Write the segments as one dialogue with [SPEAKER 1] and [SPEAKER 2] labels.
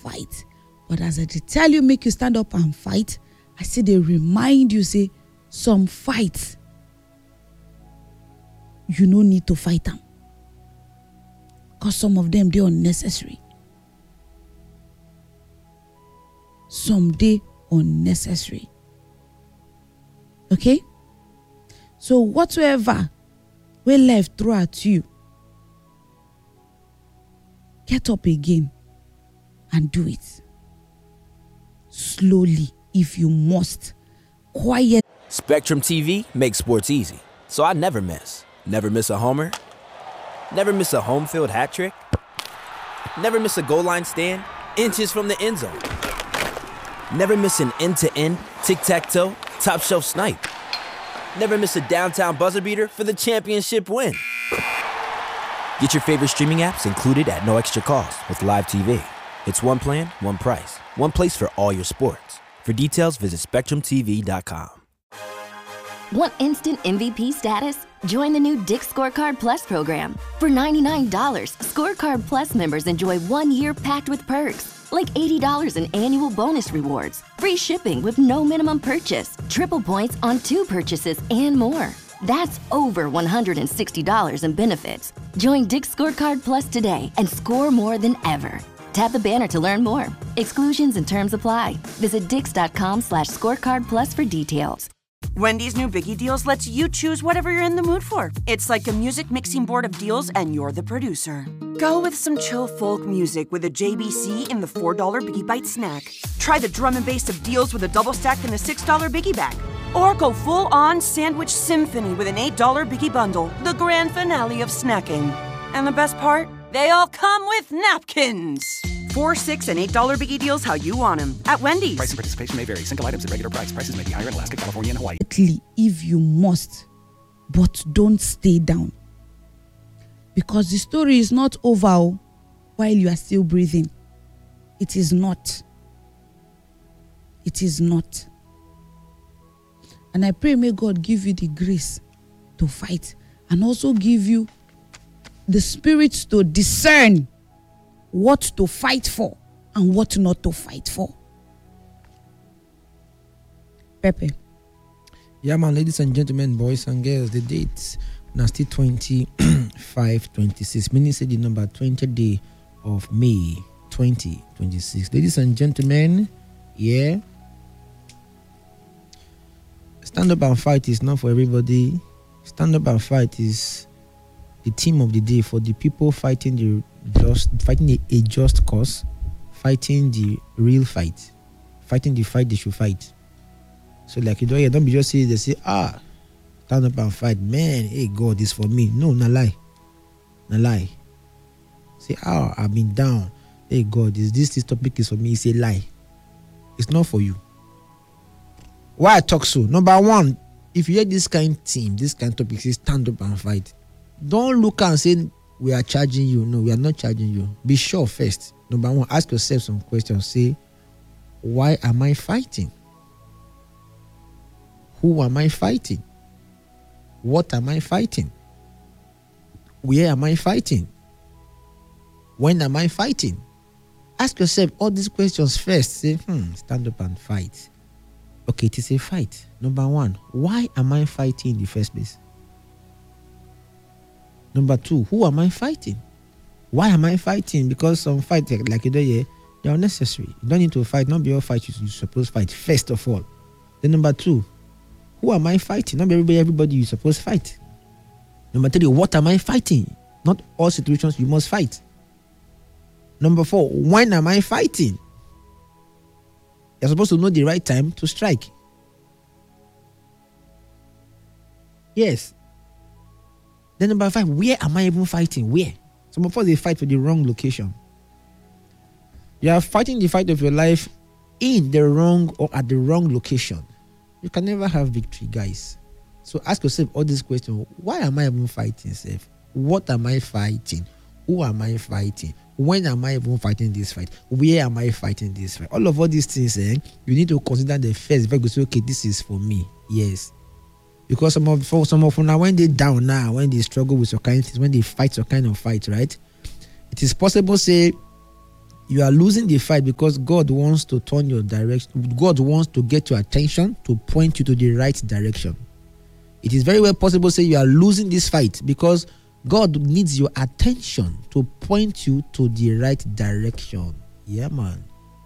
[SPEAKER 1] fight. But as I tell you, make you stand up and fight, I say they remind you, say, some fights, you no need to fight them. Because some of them, they're unnecessary. Some they unnecessary. Okay? So whatsoever we life throw at you, get up again and do it. Slowly, if you must. Quiet.
[SPEAKER 2] Spectrum TV makes sports easy, so I never miss. Never miss a homer. Never miss a home field hat trick. Never miss a goal line stand, inches from the end zone. Never miss an end-to-end, tic-tac-toe, top-shelf snipe. Never miss a downtown buzzer beater for the championship win. Get your favorite streaming apps included at no extra cost with Live TV. It's one plan, one price, one place for all your sports. For details, visit SpectrumTV.com.
[SPEAKER 3] Want instant MVP status? Join the new Dick's Scorecard Plus program. For $99, Scorecard Plus members enjoy 1 year packed with perks, like $80 in annual bonus rewards, free shipping with no minimum purchase, triple points on 2 purchases, and more. That's over $160 in benefits. Join Dick's Scorecard Plus today and score more than ever. Tap the banner to learn more. Exclusions and terms apply. Visit dix.com/scorecard plus for details.
[SPEAKER 4] Wendy's new Biggie Deals lets you choose whatever you're in the mood for. It's like a music mixing board of deals, and you're the producer. Go with some chill folk music with a JBC in the $4 Biggie Bite snack. Try the drum and bass of deals with a double stack in the $6 Biggie Bag. Or go full-on sandwich symphony with an $8 Biggie Bundle, the grand finale of snacking. And the best part? They all come with napkins. $4, $6, and $8 Biggie Deals how you want them at Wendy's.
[SPEAKER 5] Price and participation may vary. Single items at regular price. Prices may be higher in Alaska, California, and Hawaii.
[SPEAKER 1] If you must, but don't stay down. Because the story is not over while you are still breathing. It is not. It is not. And I pray may God give you the grace to fight and also give you the spirit to discern what to fight for and what not to fight for. Pepe.
[SPEAKER 6] Yeah, man, ladies and gentlemen, boys and girls, the date now still 25/26. Meaning say the number 20th day of May 2026. Ladies and gentlemen, yeah. Stand up and fight is not for everybody. Stand up and fight is the theme of the day for the people fighting a just cause, fighting the real fight, fighting the fight they should fight. So like you don't be just say they say stand up and fight, man. Hey God, this for me. No, not lie. Say I've been down. Hey God, this topic is for me. It's a lie. It's not for you. Why I talk so? Number one, if you hear this kind of theme, this kind of topic, say stand up and fight. Don't look and say we are charging you. No, we are not charging you. Be sure first. Number one, ask yourself some questions. Say, why am I fighting? Who am I fighting? What am I fighting? Where am I fighting? When am I fighting? Ask yourself all these questions first. Say, stand up and fight. Okay, it is a fight. Number one, why am I fighting in the first place? Number two, who am I fighting? Why am I fighting? Because some fights, like you do here, they are necessary. You don't need to fight. Not be all fight you're supposed to fight, first of all. Then number two, who am I fighting? Not everybody you're supposed to fight. Number three, what am I fighting? Not all situations you must fight. Number four, when am I fighting? You're supposed to know the right time to strike. Yes. Then number five, where am I even fighting? Where? Some of us, they fight for the wrong location. You are fighting the fight of your life in the wrong or at the wrong location. You can never have victory, guys. So ask yourself all these questions. Why am I even fighting, self? What am I fighting? Who am I fighting? When am I even fighting this fight? Where am I fighting this fight? All these things, you need to consider the first. Very good. So, okay, this is for me. Yes. Because some of now, when they down now, when they struggle with some kind of things, when they fight some kind of fight, right? It is possible, say, You are losing the fight because God wants to turn your direction. God wants to get your attention to point you to the right direction. It is very well possible, say, you are losing this fight because God needs your attention to point you to the right direction. Yeah, man.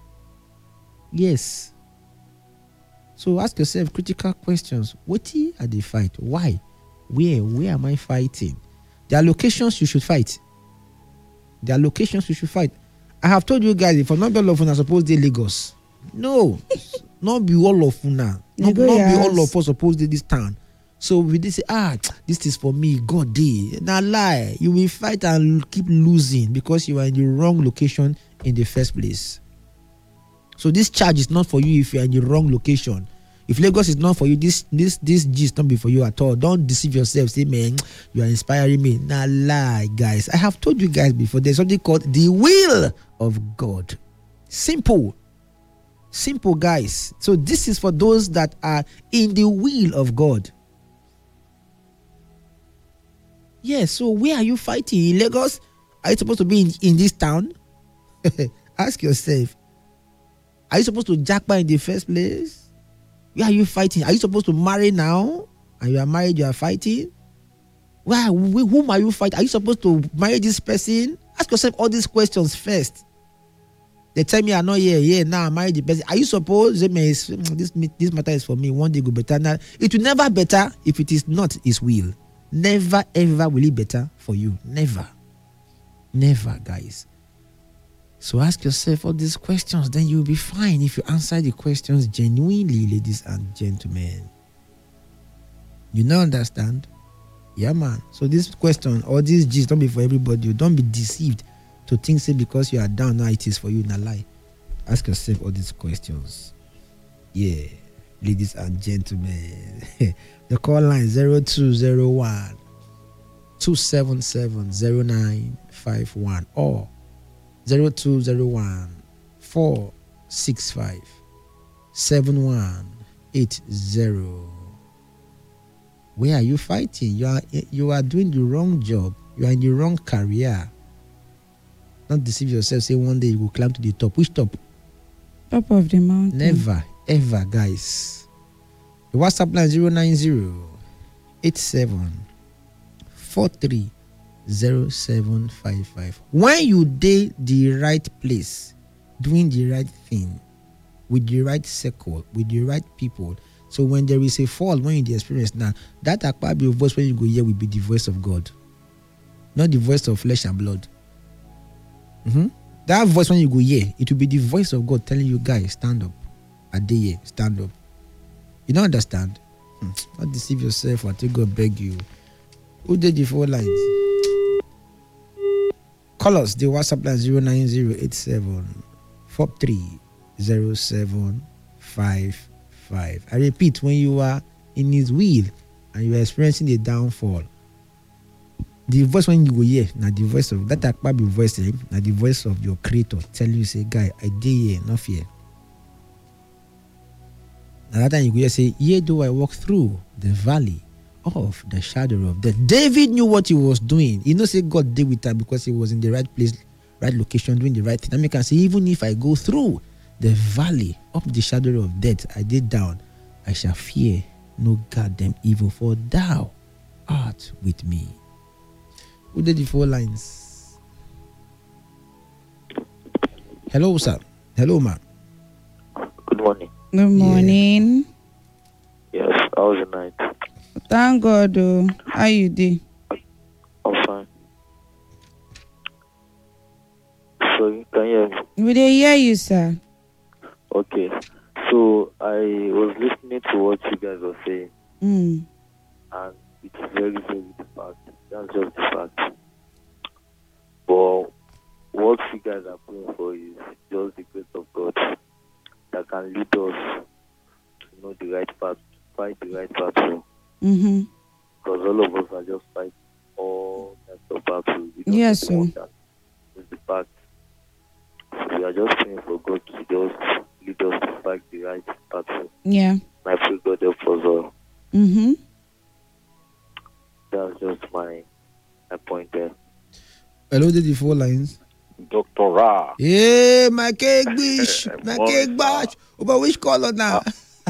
[SPEAKER 6] Yes. So ask yourself critical questions. What are the fight? Why? Where am I fighting? There are locations you should fight. There are locations you should fight. I have told you guys, if I'm not all of you, supposed to Lagos. No, not be all of una. Not be all of us supposed to this town. So we did say, this is for me, God day. Now lie. You will fight and keep losing because you are in the wrong location in the first place. So this charge is not for you if you are in the wrong location. If Lagos is not for you, this gist not be for you at all. Don't deceive yourself. Say, man, you are inspiring me. Nah, lie, guys. I have told you guys before, there's something called the will of God. Simple, guys. So this is for those that are in the will of God. Yes. So where are you fighting? In Lagos? Are you supposed to be in this town? Ask yourself. Are you supposed to jackpot in the first place? Where are you fighting? Are you supposed to marry now? And you are married, you are fighting? Whom are you fighting? Are you supposed to marry this person? Ask yourself all these questions first. They tell me I'm not here. Yeah, now I married the person. Are you supposed to say, this matter is for me? One day go better. Now, it will never better if it is not His will. Never, ever will it better for you. Never. Never, guys. So ask yourself all these questions, then you'll be fine if you answer the questions genuinely, ladies and gentlemen. You now understand? Yeah, man. So this question, all these G's, don't be for everybody. Don't be deceived to think, say, because you are down, now it is for you. Now lie. Ask yourself all these questions. Yeah, ladies and gentlemen. The call line 0201 277 0951 or 0201 465 7180. Where are you fighting? You are doing the wrong job. You are in the wrong career. Don't deceive yourself. Say one day you will climb to the top. Which top?
[SPEAKER 1] Top of the mountain.
[SPEAKER 6] Never, ever, guys. The WhatsApp line 090 87 43 0755. When you did the right place, doing the right thing, with the right circle, with the right people. So when there is a fall, when you the experience now, that akpabi voice when you go here will be the voice of God, not the voice of flesh and blood. That voice when you go here, it will be the voice of God telling you, guys, stand up. Adeye, stand up. You don't understand? Don't deceive yourself until God beg you. Who did the 4 lines? Call us, the WhatsApp line 09087 430755. I repeat, when you are in His will and you are experiencing the downfall, the voice when you go here, now the voice of that akpabi voice, now the voice of your creator telling you, say, guy, I did here, not fear. Now that time you go here, say, yea, though I walk through the valley of the shadow of death. David knew what he was doing. He knows, say, God did with him because he was in the right place, right location, doing the right thing. I mean, can say, even if I go through the valley of the shadow of death, I did down, I shall fear no goddamn evil, for thou art with me. Who did the 4 lines? Hello, sir. Hello, ma'am.
[SPEAKER 7] Good morning.
[SPEAKER 1] Good morning.
[SPEAKER 7] Yes, how was the night?
[SPEAKER 1] Thank God. How you doing?
[SPEAKER 7] I'm fine. So, can you hear me?
[SPEAKER 1] We dey hear you, sir.
[SPEAKER 7] Okay. So, I was listening to what you guys were saying, and it's very, very the fact. That's just the fact. But what you guys are praying for is just the grace of God that can lead us to know the right path, fight the right battle. Because all of us are just fighting all kinds of battles.
[SPEAKER 1] Yes, sir.
[SPEAKER 7] That is the fact. So we are just praying for God to just lead us to fight the right battle.
[SPEAKER 1] Yeah.
[SPEAKER 7] I pray God help us all. That's just my point there.
[SPEAKER 6] Hello, did the 4 lines?
[SPEAKER 8] Dr. Rah.
[SPEAKER 6] Yeah, my cake bish. My
[SPEAKER 8] Morning,
[SPEAKER 6] cake
[SPEAKER 8] sir.
[SPEAKER 6] bash. Over which color now?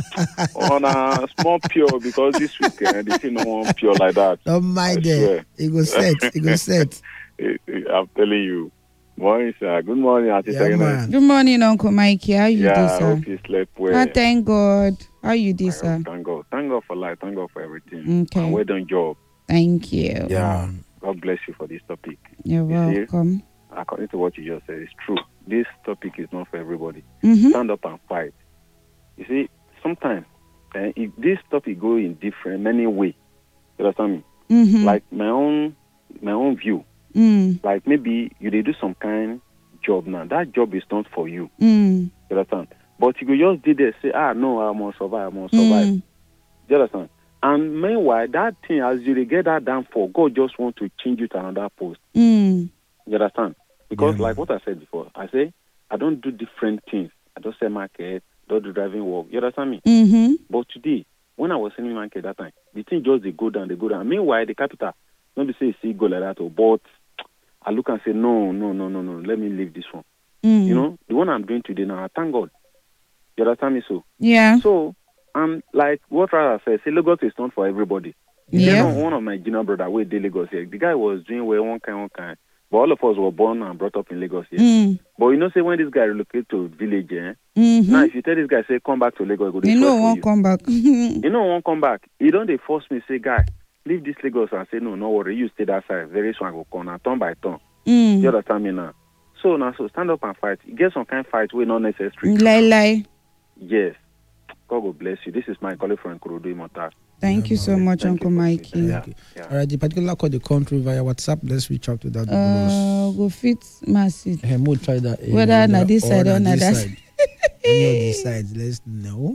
[SPEAKER 8] On a small pure because this weekend they see no one pure like that.
[SPEAKER 6] Don't mind it. It go set. It go set.
[SPEAKER 8] I'm telling you. Morning, sir. Good morning, Auntie
[SPEAKER 6] Yeah,
[SPEAKER 8] Sagina.
[SPEAKER 6] man.
[SPEAKER 1] Good morning, Uncle Mikey. How you
[SPEAKER 8] Yeah,
[SPEAKER 1] doing,
[SPEAKER 8] I
[SPEAKER 1] sir?
[SPEAKER 8] hope you slept well.
[SPEAKER 1] Ah, thank God. How you doing, sir?
[SPEAKER 8] Thank God. Thank God for life. Thank God for everything.
[SPEAKER 1] Okay.
[SPEAKER 8] And well done job.
[SPEAKER 1] Thank you.
[SPEAKER 8] Yeah. God bless you for this topic.
[SPEAKER 1] You're
[SPEAKER 8] You see,
[SPEAKER 1] welcome.
[SPEAKER 8] according to what you just said, it's true. This topic is not for everybody.
[SPEAKER 1] Mm-hmm.
[SPEAKER 8] Stand up and fight. You see, sometimes if this topic go in many ways, you understand me?
[SPEAKER 1] Mm-hmm.
[SPEAKER 8] Like my own view.
[SPEAKER 1] Mm.
[SPEAKER 8] Like maybe you dey do some kind job now. That job is not for you.
[SPEAKER 1] Mm.
[SPEAKER 8] You understand? But you could just did there say, no, I must survive.
[SPEAKER 1] Mm.
[SPEAKER 8] You understand? And meanwhile, that thing, as you get that done for, God just want to change you to another post.
[SPEAKER 1] Mm.
[SPEAKER 8] You understand? Because
[SPEAKER 6] Yeah,
[SPEAKER 8] like what I said before, I say, I don't do different things. I don't sell market, don't do driving work. You understand me?
[SPEAKER 1] Mm-hmm.
[SPEAKER 8] But today, when I was selling market that time, the thing just they go down. Meanwhile, the capital, don't be say see go like that, but I look and say, no, let me leave this one.
[SPEAKER 1] Mm.
[SPEAKER 8] You know, the one I'm doing today now, I thank God. You understand me?
[SPEAKER 1] Yeah.
[SPEAKER 8] So, like what Rara said, say Lagos is not for everybody.
[SPEAKER 1] Yeah.
[SPEAKER 8] You know, one of my junior brother, where they Lagos here, the guy was doing well, one kind. But all of us were born and brought up in Lagos here.
[SPEAKER 1] Mm.
[SPEAKER 8] But you know, say when this guy relocated to village,
[SPEAKER 1] Mm-hmm.
[SPEAKER 8] now if you tell this guy, say, come back to Lagos, go
[SPEAKER 1] You know,
[SPEAKER 8] for
[SPEAKER 1] won't
[SPEAKER 8] you.
[SPEAKER 1] come back.
[SPEAKER 8] You know, won't come back. You don't they force me, say, guy, leave this Lagos and say, no worry, you stay that side. Very soon I go corner, turn by turn.
[SPEAKER 1] Mm.
[SPEAKER 8] You understand me now? So stand up and fight. You get some kind of fight where not necessary.
[SPEAKER 1] Lie.
[SPEAKER 8] Yes. God will bless you. This is my colleague from Kurudu Imota.
[SPEAKER 1] Thank you so much,
[SPEAKER 8] Thank
[SPEAKER 1] Uncle
[SPEAKER 8] you for
[SPEAKER 1] Mikey.
[SPEAKER 8] listening. Yeah.
[SPEAKER 6] All right, the particular code they come through via WhatsApp. Let's reach out to that.
[SPEAKER 1] Go fit massive.
[SPEAKER 6] Hey, we'll try that.
[SPEAKER 1] Whether na this side or na that side.
[SPEAKER 6] Any of these sides, let's know.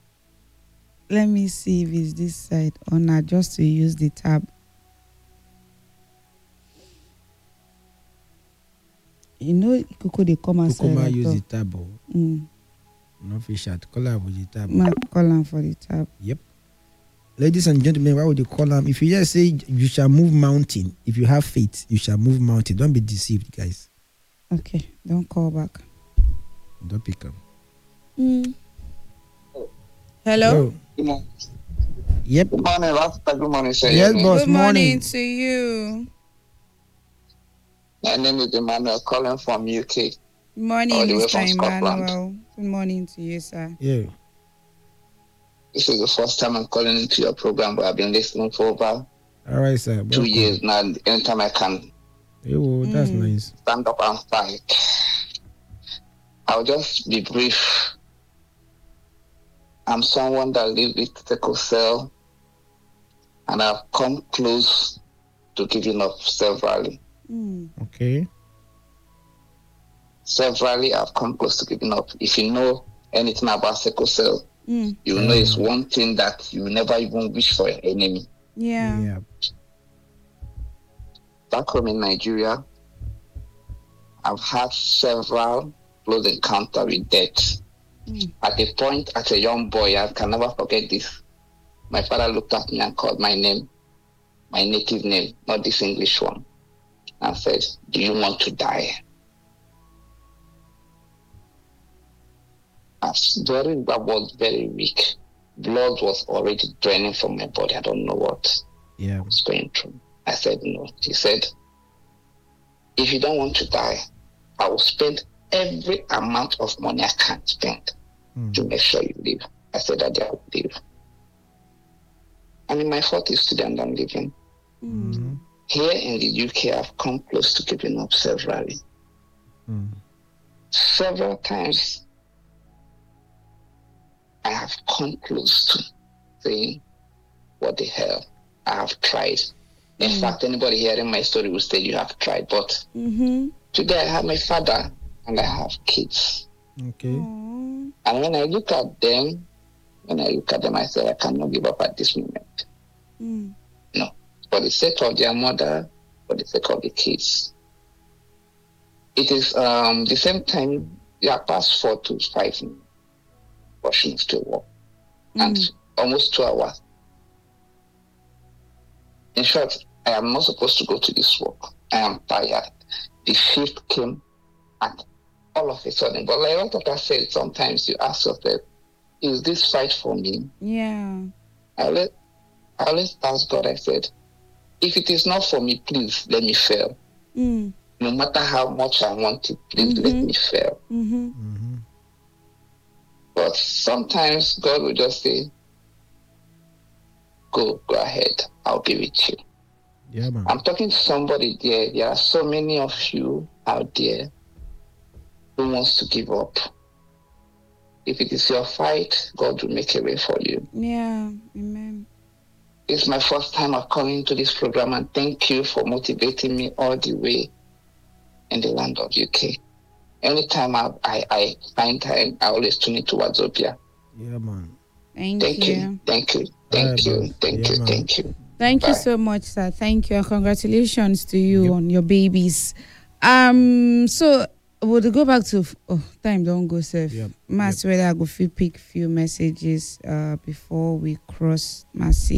[SPEAKER 1] Let me see if it's this side or not, just to use the tab. You know, Kuku they come outside.
[SPEAKER 6] Kukuma
[SPEAKER 1] like
[SPEAKER 6] use the
[SPEAKER 1] that.
[SPEAKER 6] tab. No fish out. Call out with the tab.
[SPEAKER 1] Ma call am for the tab.
[SPEAKER 6] Yep. Ladies and gentlemen, why would you call them? If you just say you shall move mountain, if you have faith, you shall move mountain. Don't be deceived, guys.
[SPEAKER 1] Okay, don't call back.
[SPEAKER 6] Don't pick them.
[SPEAKER 1] Hello.
[SPEAKER 6] Yep.
[SPEAKER 9] Good morning, Rasta. Good morning, sir.
[SPEAKER 6] Yes, boss.
[SPEAKER 1] Good morning to you.
[SPEAKER 9] My name is Emmanuel, calling from UK.
[SPEAKER 1] Good morning,
[SPEAKER 9] All the way
[SPEAKER 1] Mr.
[SPEAKER 9] from Scotland.
[SPEAKER 1] Emmanuel. Good morning to you, sir.
[SPEAKER 6] Yeah.
[SPEAKER 9] This is the first time I'm calling into your program, but I've been listening for over
[SPEAKER 6] All right, sir.
[SPEAKER 9] 2 years now. Anytime I can
[SPEAKER 6] Yo, that's nice.
[SPEAKER 9] stand up and fight. I'll just be brief. I'm someone that lives with sickle cell, and I've come close to giving up severally.
[SPEAKER 6] Okay.
[SPEAKER 9] Severally, I've come close to giving up. If you know anything about sickle cell, you know it's one thing that you never even wish for your enemy.
[SPEAKER 1] Yeah.
[SPEAKER 9] Back home in Nigeria, I've had several close encounters with death. At a point, as a young boy, I can never forget this. My father looked at me and called my name, my native name, not this English one, and said, "Do you want to die?" I was very weak. Blood was already draining from my body. I don't know what I was going through. I said no. He said, "If you don't want to die, I will spend every amount of money I can spend to make sure you live." I said that I will live. I'm in my 40s today and I'm living. Here in the UK, I've come close to giving up severally. Several times, I have come close to saying, what the hell, I have tried. In fact, anybody hearing my story will say you have tried. But today I have my father and I have kids.
[SPEAKER 6] Okay.
[SPEAKER 9] And when I look at them, I say I cannot give up at this moment. No. For the sake of their mother, for the sake of the kids. It is the same time, they are past 4 to 5 washing to work. And almost 2 hours. In short, I am not supposed to go to this work. I am tired. The shift came And all of a sudden, but like what I said, sometimes you ask yourself, is this right for me?
[SPEAKER 1] Yeah.
[SPEAKER 9] I always ask God, I said, if it is not for me, please let me fail. No matter how much I want it, please let me fail. But sometimes God will just say, go ahead, I'll be with you.
[SPEAKER 6] Yeah, man.
[SPEAKER 9] I'm talking to somebody there. There are so many of you out there who wants to give up. If it is your fight, God will make a way for you.
[SPEAKER 1] Yeah, amen.
[SPEAKER 9] It's my first time of coming to this program, and thank you for motivating me all the way in the land of UK. Anytime I find time, I always tune into Wazobia.
[SPEAKER 6] Yeah, man.
[SPEAKER 9] Thank you. Thank you. Thank you. Thank you. Thank you.
[SPEAKER 1] Thank you so much, sir. Thank you, and congratulations to you on your babies. So we'll go back to time. Don't go safe. Whether I go pick few messages before we cross Mercy.